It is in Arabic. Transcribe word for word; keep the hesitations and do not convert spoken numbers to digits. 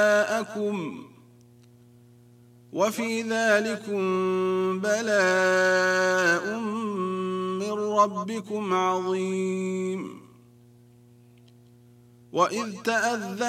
جاءكم وفي ذلكم بلاء من ربكم عظيم. وإذ تأذن